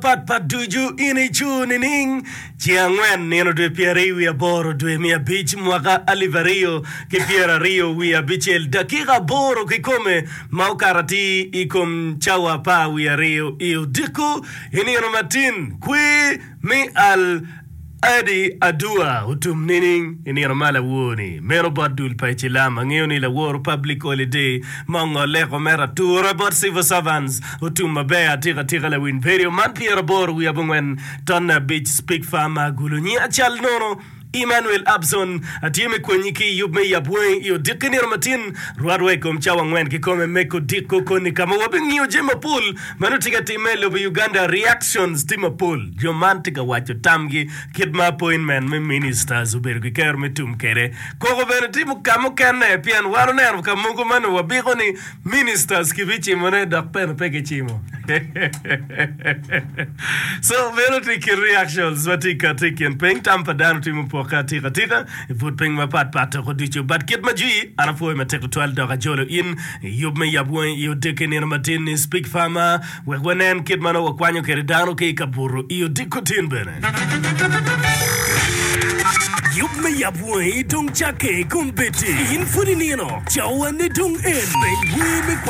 Pat duju ini chuni ning Chiangwen neno dwe piari wia boro dwe mia beach mwaka alivario Ki piara rio wia bichel dakika boro kikome Maukarati ikom chawa pa wia rio iyo diku Ini yono matin kwe mi al Adi adua utum nining ini ramala woni mero badul paichilama ngeoni la war public holiday mongo leko mera tura bot civil servants utum mabea tika la win perio man piera bor we abungwen tonna beach speak farmer gulunya achal nono Emmanuel Abson atime kwenyiki yume yabwe iyo dikinir matin ruadwe kumchawa ngwen kikome meko diko koni kama wabingiyo jema pool manutika timelo ba Uganda reactions tima pool jomantika wacho tamgi kidma appointment me minister Zuberi Kiker metum kere koko bene timu kamo kene pian wano nerv kamungu manu wabiko ni ministers kibichi mone dakpen peke chimo so menutiki reactions watika tikian peng tampadano timu po Tika Food ping ma pat kodicho but kid majui anafo me tek 12 doga jolo in yub me yabwen yo dikin in matin speak farmer we wenen kid mano wakwanyo keridano ke kaburu yo dikotin bene yub me yabwen dong chake kumbeti in fudinino chawane dong en we me